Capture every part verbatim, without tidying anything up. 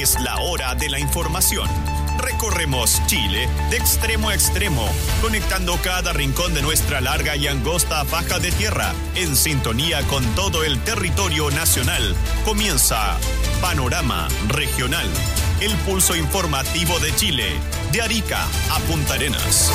Es la hora de la información. Recorremos Chile de extremo a extremo, conectando cada rincón de nuestra larga y angosta faja de tierra, en sintonía con todo el territorio nacional. Comienza Panorama Regional, el pulso informativo de Chile, de Arica a Punta Arenas.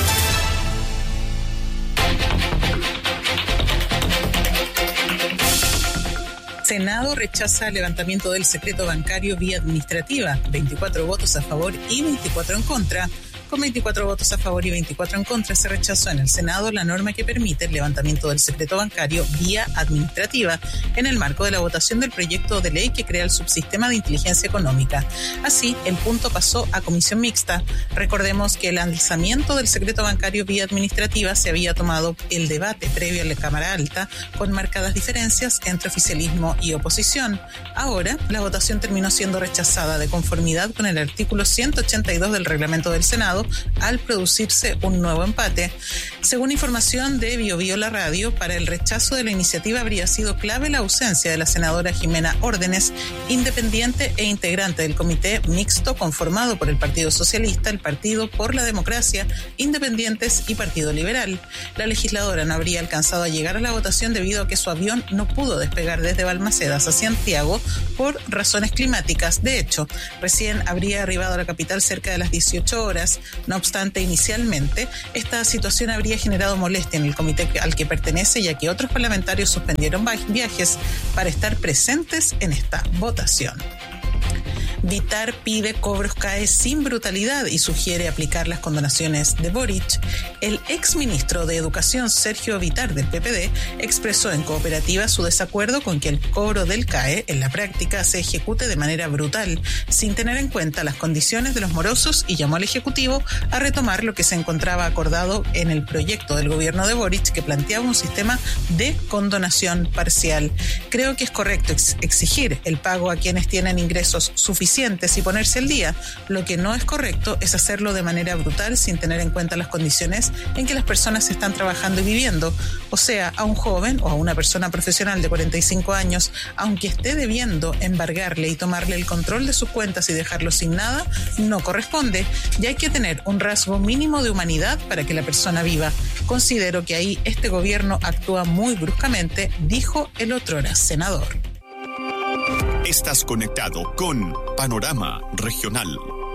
Senado rechaza el levantamiento del secreto bancario vía administrativa, veinticuatro votos a favor y veinticuatro en contra. Con veinticuatro votos a favor y veinticuatro en contra, se rechazó en el Senado la norma que permite el levantamiento del secreto bancario vía administrativa en el marco de la votación del proyecto de ley que crea el subsistema de inteligencia económica. Así, el punto pasó a comisión mixta. Recordemos que el lanzamiento del secreto bancario vía administrativa se había tomado el debate previo en la Cámara Alta, con marcadas diferencias entre oficialismo y oposición. Ahora, la votación terminó siendo rechazada de conformidad con el artículo ciento ochenta y dos del reglamento del Senado, al producirse un nuevo empate. Según información de Bio Bio La Radio, para el rechazo de la iniciativa habría sido clave la ausencia de la senadora Jimena Órdenes, independiente e integrante del comité mixto conformado por el Partido Socialista, el Partido por la Democracia, Independientes y Partido Liberal. La legisladora no habría alcanzado a llegar a la votación debido a que su avión no pudo despegar desde Balmacedas a Santiago por razones climáticas. De hecho, recién habría arribado a la capital cerca de las dieciocho horas. No obstante, inicialmente, esta situación habría generado molestia en el comité al que pertenece, ya que otros parlamentarios suspendieron viajes para estar presentes en esta votación. Vitar pide cobros C A E sin brutalidad y sugiere aplicar las condonaciones de Boric. El exministro de Educación, Sergio Vitar, del P P D, expresó en Cooperativa su desacuerdo con que el cobro del C A E en la práctica se ejecute de manera brutal, sin tener en cuenta las condiciones de los morosos, y llamó al Ejecutivo a retomar lo que se encontraba acordado en el proyecto del gobierno de Boric, que planteaba un sistema de condonación parcial. Creo que es correcto ex- exigir el pago a quienes tienen ingresos suficientes y ponerse al día. Lo que no es correcto es hacerlo de manera brutal sin tener en cuenta las condiciones en que las personas están trabajando y viviendo. O sea, a un joven o a una persona profesional de cuarenta y cinco años, aunque esté debiendo embargarle y tomarle el control de sus cuentas y dejarlo sin nada, no corresponde. Y hay que tener un rasgo mínimo de humanidad para que la persona viva. Considero que ahí este gobierno actúa muy bruscamente, dijo el otrora senador. Estás conectado con Panorama Regional.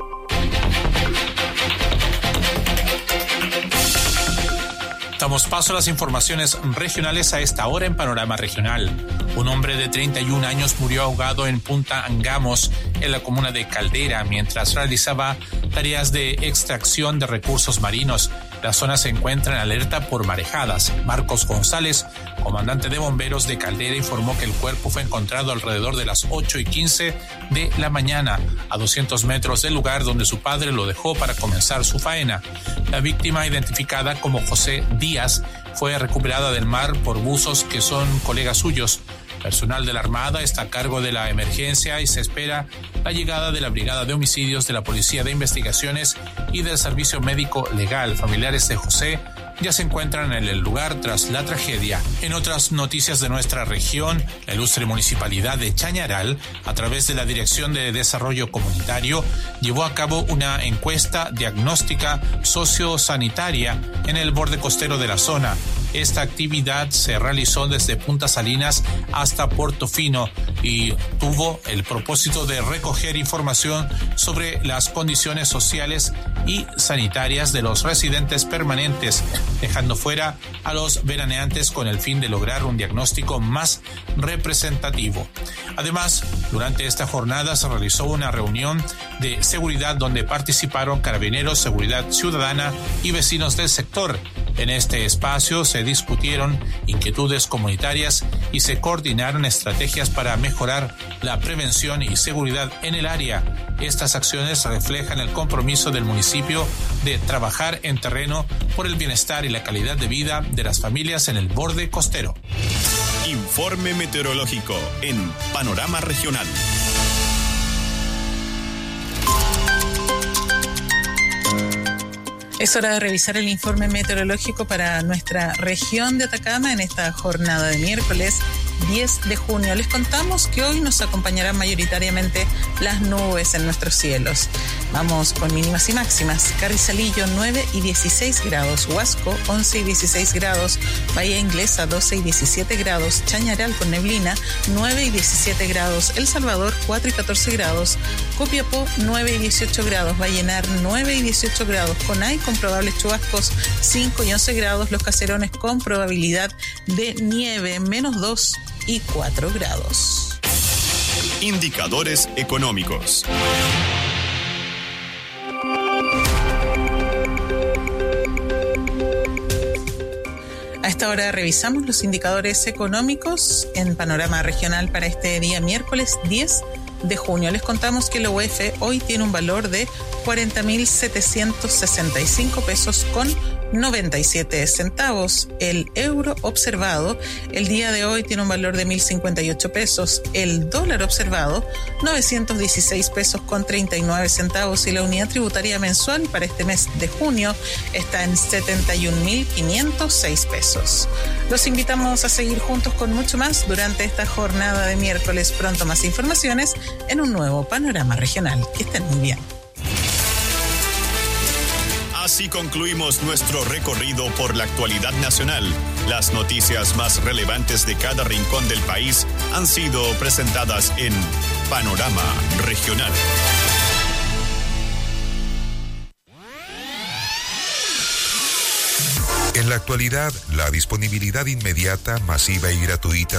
Damos paso a las informaciones regionales a esta hora en Panorama Regional. Un hombre de treinta y un años murió ahogado en Punta Angamos, en la comuna de Caldera, mientras realizaba tareas de extracción de recursos marinos. La zona se encuentra en alerta por marejadas. Marcos González, comandante de bomberos de Caldera, informó que el cuerpo fue encontrado alrededor de las ocho y quince de la mañana, a doscientos metros del lugar donde su padre lo dejó para comenzar su faena. La víctima, identificada como José Díaz, fue recuperada del mar por buzos que son colegas suyos. Personal de la Armada está a cargo de la emergencia y se espera la llegada de la Brigada de Homicidios de la Policía de Investigaciones y del Servicio Médico Legal. Familiares de José ya se encuentran en el lugar tras la tragedia. En otras noticias de nuestra región, la ilustre municipalidad de Chañaral, a través de la Dirección de Desarrollo Comunitario, llevó a cabo una encuesta diagnóstica sociosanitaria en el borde costero de la zona. Esta actividad se realizó desde Punta Salinas hasta Portofino y tuvo el propósito de recoger información sobre las condiciones sociales y sanitarias de los residentes permanentes, dejando fuera a los veraneantes con el fin de lograr un diagnóstico más representativo. Además, durante esta jornada se realizó una reunión de seguridad donde participaron carabineros, seguridad ciudadana y vecinos del sector. En este espacio se discutieron inquietudes comunitarias y se coordinaron estrategias para mejorar la prevención y seguridad en el área. Estas acciones reflejan el compromiso del municipio de trabajar en terreno por el bienestar y la calidad de vida de las familias en el borde costero. Informe meteorológico en Panorama Regional. Es hora de revisar el informe meteorológico para nuestra región de Atacama en esta jornada de miércoles diez de junio. Les contamos que hoy nos acompañarán mayoritariamente las nubes en nuestros cielos. Vamos con mínimas y máximas. Carrizalillo nueve y dieciséis grados, Huasco once y dieciséis grados, Bahía Inglesa doce y diecisiete grados, Chañaral con neblina nueve y diecisiete grados, El Salvador cuatro y catorce grados, Copiapó nueve y dieciocho grados, Vallenar nueve y dieciocho grados, Conay con probables chubascos cinco y once grados, Los Caserones con probabilidad de nieve menos dos y cuatro grados. Indicadores económicos. A esta hora revisamos los indicadores económicos en panorama regional para este día miércoles diez de junio. Les contamos que el U E F hoy tiene un valor de cuarenta mil setecientos sesenta y cinco pesos con noventa y siete centavos. El euro observado el día de hoy tiene un valor de mil cincuenta y ocho pesos. El dólar observado novecientos dieciséis pesos con treinta y nueve centavos y la unidad tributaria mensual para este mes de junio está en setenta y un mil quinientos seis pesos. Los invitamos a seguir juntos con mucho más durante esta jornada de miércoles. Pronto más informaciones en un nuevo panorama regional. Que estén muy bien. Así concluimos nuestro recorrido por la actualidad nacional. Las noticias más relevantes de cada rincón del país han sido presentadas en Panorama Regional. En la actualidad, la disponibilidad inmediata, masiva y gratuita